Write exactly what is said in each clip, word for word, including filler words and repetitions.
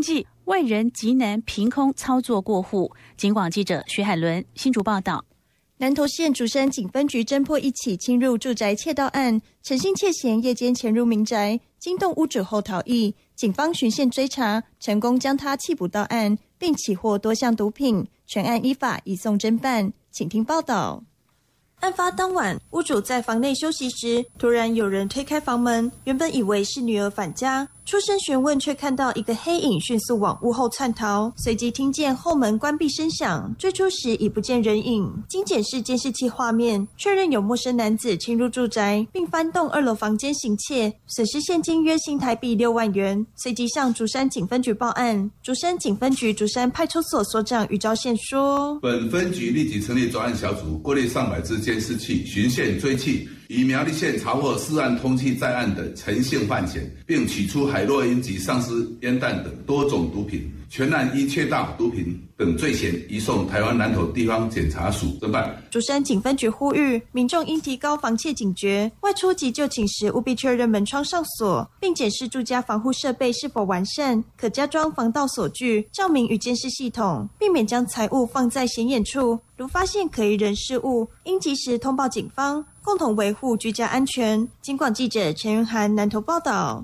济，外人极难凭空操作过户。警广记者徐海伦新竹报道。 南投县竹山警分局侦破一起侵入住宅窃盗案，陈姓窃嫌夜间潜入民宅，惊动屋主后逃逸，警方循线追查，成功将他缉捕到案，并起获多项毒品，全案依法移送侦办。请听报道。案发当晚，屋主在房内休息时，突然有人推开房门，原本以为是女儿返家，出声询问，却看到一个黑影迅速往屋后窜逃，随即听见后门关闭声响，追出时已不见人影。经检视监视器画面，确认有陌生男子侵入住宅，并翻动二楼房间行窃，损失现金约新台币六万元，随即向竹山警分局报案。竹山警分局竹山派出所所长于昭宪说： 本分局立即成立专案小组，过滤上百支监视器，循线追缉，以苗栗县查获涉案通缉在案的陈姓犯嫌，并取出海洛因及丧尸烟弹等多种毒品，全案依窃盗毒品等罪嫌移送台湾南投地方检察署侦办。 竹山警分局呼吁民众应提高防窃警觉，外出及就寝时务必确认门窗上锁，并检视住家防护设备是否完善，可加装防盗锁具、照明与监视系统，避免将财物放在显眼处。如发现可疑人事物，应及时通报警方，共同维护居家安全。警广记者陈云涵南投报道。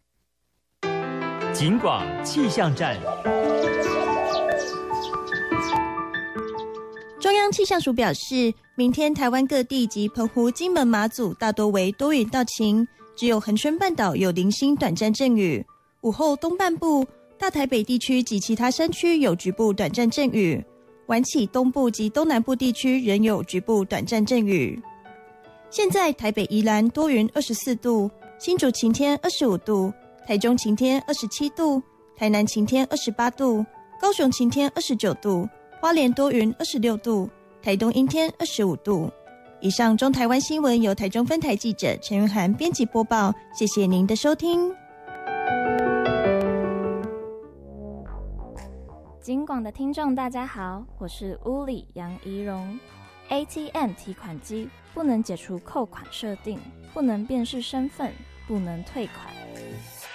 警广气象站。 中央气象署表示，明天台湾各地及澎湖、金门、马祖大多为多云到晴，只有恒春半岛有零星短暂阵雨。午后东半部、大台北地区及其他山区有局部短暂阵雨，晚起东部及东南部地区仍有局部短暂阵雨。现在台北宜兰多云二十四度，新竹晴天二十五度，台中晴天二十七度，台南晴天二十八度，高雄晴天二十九度，花莲多云二十六度，台东阴天二十五度。以上中台湾新闻由台中分台记者陈云涵编辑播报，谢谢您的收听。 警广的听众大家好，我是乌里杨怡蓉。A T M 提款机不能解除扣款设定，不能辨识身份，不能退款。